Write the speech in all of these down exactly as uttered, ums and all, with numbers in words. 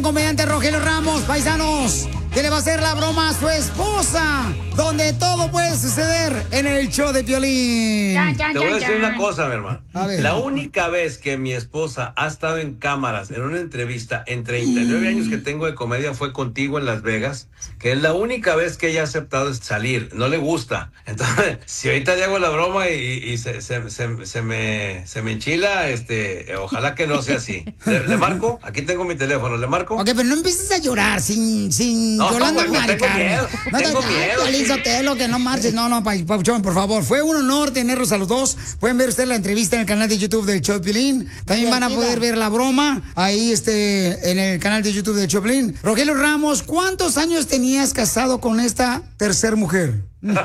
comediante Rogelio Ramos, paisanos, que le va a hacer la broma a su esposa, donde todo puede suceder en el show de Piolín. Chan, chan, Te voy a chan, decir chan. una cosa, mi hermano. A ver. La única vez que mi esposa ha estado en cámaras, en una entrevista, en treinta y nueve años que tengo de comedia, fue contigo en Las Vegas, que es la única vez que ella ha aceptado salir. No le gusta. Entonces, si ahorita le hago la broma y, y se, se, se, se me, se me enchila, este, ojalá que no sea así. ¿Le, le marco? Aquí tengo mi teléfono. ¿Le marco? Ok, pero no empieces a llorar sin, sin No, Yolanda güey, Mari, tengo Carmen. miedo, No tengo te- miedo, Ay, Piolín Sotelo, que no marches. No, no, pa- Papuchón, por favor. Fue un honor tenerlos a los dos. Pueden ver ustedes la entrevista en el canal de YouTube del show de Piolín. También van a poder ver la broma ahí este, en el canal de YouTube del show de Piolín. Rogelio Ramos, ¿cuántos años tenías casado con esta tercer mujer?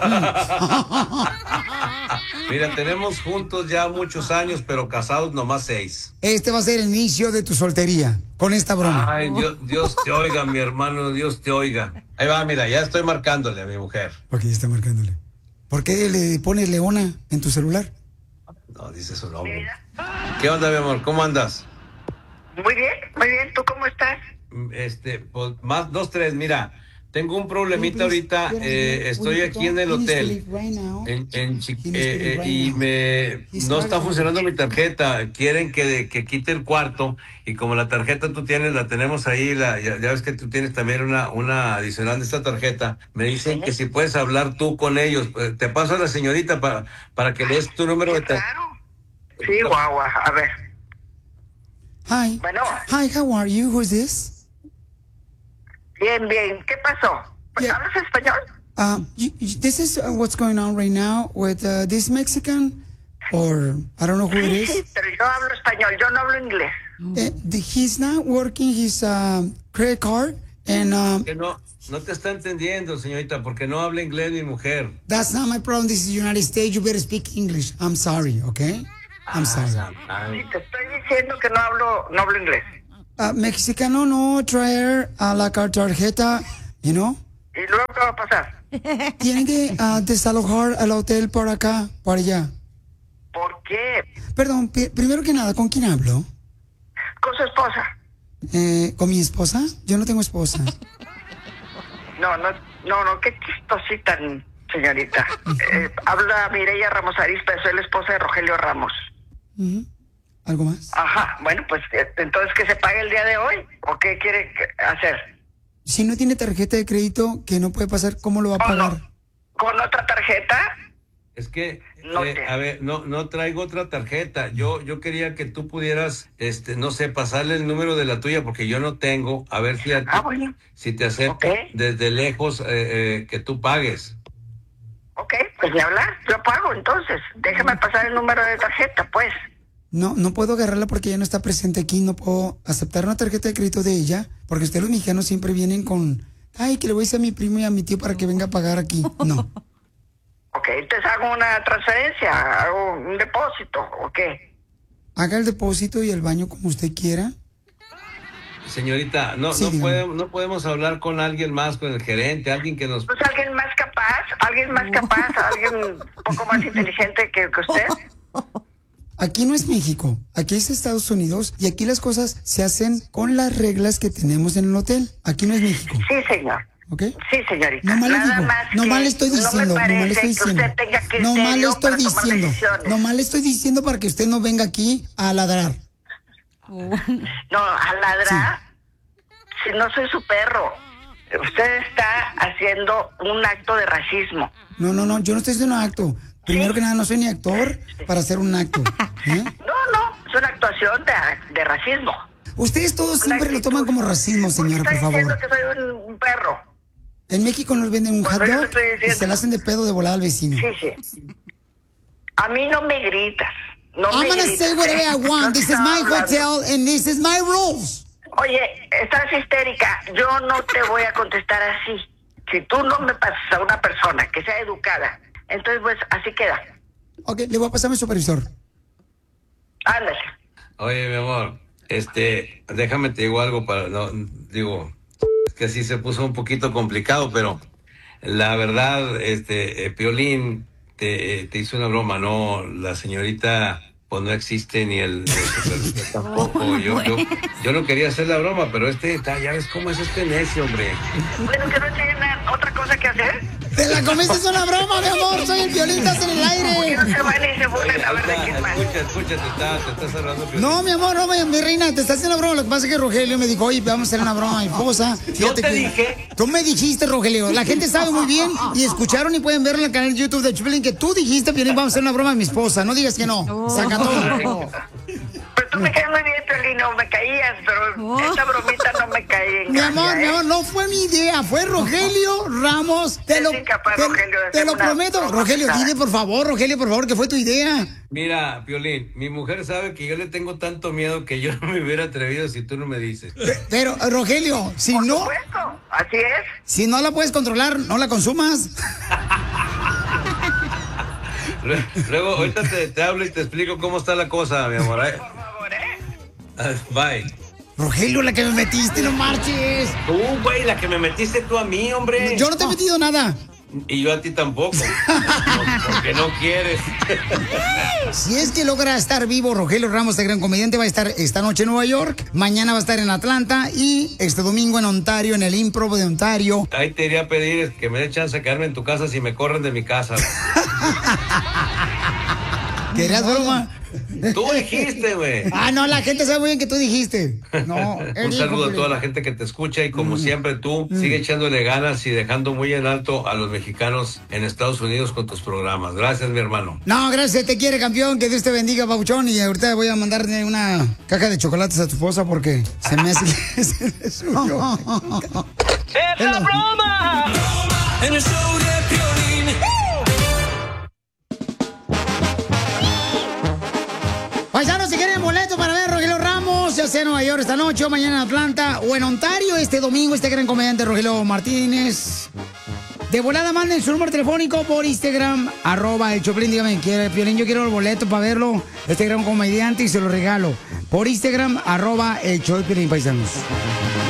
Mira, tenemos juntos ya muchos años, pero casados nomás seis. Este va a ser el inicio de tu soltería con esta broma. Ay, Dios, Dios te oiga, mi hermano, Dios te oiga. Ahí va, mira, ya estoy marcándole a mi mujer. Ok, está marcándole. ¿Por qué le pones Leona en tu celular? No, dice su nombre. ¿Qué onda, mi amor? ¿Cómo andas? Muy bien, muy bien. ¿Tú cómo estás? Este, pues, más dos, tres, mira. Tengo un problemita ahorita, eh, estoy aquí en el hotel, en, en Chi- eh, eh, y me no está funcionando mi tarjeta, quieren que, que quite el cuarto, y como la tarjeta tú tienes, la tenemos ahí, la, ya, ya ves que tú tienes también una, una adicional de esta tarjeta, me dicen que si puedes hablar tú con ellos. Eh, te paso a la señorita para, para que des tu número de teléfono. Claro. Sí, guagua. A ver. Hi. Bueno. Hi, how are you? Who's this? Bien, bien. ¿Qué pasó? Yeah. ¿Hablas español? Uh, you, you- this is uh, what's going on right now with uh, this Mexican, or I don't know who it Sí, is. sí, pero yo hablo español. Yo no hablo inglés. Uh, the- he's not working his uh, credit card, and um, Que no, no te está entendiendo, señorita, porque no habla inglés mi mujer. that's not my problem. This is the United States. You better speak English. I'm sorry, okay? I'm sorry. Sí, te estoy diciendo que no hablo, no hablo inglés. Uh, Mexicano no traer a la car- tarjeta, you know? ¿Y luego qué va a pasar? Tienen que uh, desalojar al hotel por acá, por allá. ¿Por qué? Perdón, pi- primero que nada, ¿con quién hablo? Con su esposa. Eh, ¿Con mi esposa? Yo no tengo esposa. No, no, no, no, qué chistosita, señorita. Eh, habla Mireya Ramos Arispe, soy la esposa de Rogelio Ramos. Ujú. ¿Algo más? Ajá, bueno, pues eh, entonces que se pague el día de hoy, ¿o qué quiere que- hacer? Si no tiene tarjeta de crédito, que no puede pasar, ¿cómo lo va a ¿O no? pagar? ¿Con otra tarjeta? Es que, No eh, te- a ver, no, no traigo otra tarjeta. Yo, yo quería que tú pudieras, este, no sé, pasarle el número de la tuya, porque yo no tengo. A ver si, a ti- Ah, bueno. si te acepto Ok. desde lejos, eh, eh, que tú pagues. Ok, pues ni hablar, yo pago entonces. Déjame pasar el número de tarjeta, pues. No, no puedo agarrarla porque ella no está presente aquí. No puedo aceptar una tarjeta de crédito de ella, porque ustedes los mexicanos siempre vienen con, ay, que le voy a decir a mi primo y a mi tío para que venga a pagar aquí. No. Ok, entonces hago una transferencia, hago un depósito, ¿o qué? Haga el depósito y el baño como usted quiera. Señorita, no, Sí, no, dígame. podemos, no podemos hablar con alguien más, con el gerente, alguien que nos... Pues alguien más capaz, alguien más capaz, alguien un poco más inteligente que, que usted. Aquí no es México, aquí es Estados Unidos y aquí las cosas se hacen con las reglas que tenemos en el hotel. Aquí no es México, Sí, señor. ¿ok? Sí, señorita. No más le Nada digo, más no que más le estoy diciendo, no me no más le parece estoy que diciendo. usted tenga que ir No más le serio estoy para tomar diciendo, decisiones. no más le estoy diciendo para que usted no venga aquí a ladrar. No, a ladrar. Si no soy su perro. Usted está haciendo un acto de racismo. No, no, no, yo no estoy haciendo un acto. Primero que nada, no soy ni actor para hacer un acto. ¿eh? No, no, es una actuación de, de racismo. Ustedes todos siempre lo toman como racismo, señora, por Está diciendo favor. que soy un, un perro. En México nos venden un hot Bueno, yo dog te estoy y diciendo. se le hacen de pedo de volada al vecino. Sí, sí. A mí no me gritas. No I'm me gonna gritas, say whatever ¿eh? I want. No This te is my estaba hablando. hotel and this is my rules. Oye, estás histérica. Yo no te voy a contestar así. Si tú no me pasas a una persona que sea educada, entonces pues así queda. Ok, le voy a pasar a mi supervisor. Ándale. Oye, mi amor, este, déjame te digo algo para, no, digo, es que sí se puso un poquito complicado, pero la verdad, este, eh, Piolín te, eh, te hizo una broma, ¿no? La señorita pues no existe ni el, el tampoco. Yo, yo, yo no quería hacer la broma, pero este, ya ves cómo es este necio, hombre. Bueno, que no tienen otra cosa que hacer. Te la comiste, es una broma, mi amor. Soy el Piolín, estás en el aire. No se van y se burlen a ver de quién más. Escucha, escucha, te, está, te estás hablando. Piolín. No, mi amor, no, mi, mi reina, te estás haciendo una broma. Lo que pasa es que Rogelio me dijo, oye, vamos a hacer una broma a mi esposa. Yo te que... dije. Tú me dijiste, Rogelio. La gente sabe muy bien y escucharon y pueden ver en el canal de YouTube de Piolín que tú dijiste, Piolín, vamos a hacer una broma a mi esposa. No digas que no. Oh. Saca todo. Pero tú me caes muy bien, Piolín, no me caías, pero oh. esta bromita no me caí en Mi amor, gracia, mi amor, ¿eh? no fue mi idea, fue Rogelio Ramos. Te lo, incapaz, te, Rogelio, te lo prometo. Rogelio, dile por favor, Rogelio, por favor, que fue tu idea. Mira, Piolín, mi mujer sabe que yo le tengo tanto miedo que yo no me hubiera atrevido si tú no me dices. Pero, Rogelio, si por no... supuesto, así es. Si no la puedes controlar, no la consumas. Luego, ahorita te, te hablo y te explico cómo está la cosa, mi amor. ¿eh? Por favor, ¿eh? Bye. Rogelio, la que me metiste, no marches. Tú, güey, la que me metiste tú a mí, hombre. Yo no te he metido nada. Y yo a ti tampoco. Porque no quieres. Si es que logra estar vivo, Rogelio Ramos, este gran comediante, va a estar esta noche en Nueva York, mañana va a estar en Atlanta y este domingo en Ontario, en el Improv de Ontario. Ahí te iría a pedir que me dé chance de quedarme en tu casa si me corren de mi casa. ¿Querías broma? Tú dijiste, güey. Ah, no, la gente sabe muy bien que tú dijiste. No, un saludo a toda la gente que te escucha y como mm. siempre tú mm. sigue echándole ganas y dejando muy en alto a los mexicanos en Estados Unidos con tus programas. Gracias, mi hermano. No, gracias, te quiere, campeón. Que Dios te bendiga, Pauchón. Y ahorita voy a mandarle una caja de chocolates a tu esposa porque se me hace que se le subió. ¡Es la broma! En el show de Piolín. Paisanos, si quieren boletos para ver a Rogelio Ramos, ya sea en Nueva York esta noche o mañana en Atlanta o en Ontario este domingo, este gran comediante Rogelio Martínez. De volada manden su número telefónico por Instagram, arroba el Choplin, dígame, quiere Piolín, yo quiero el boleto para verlo, este gran comediante y se lo regalo. Por Instagram, arroba el Choplin, paisanos.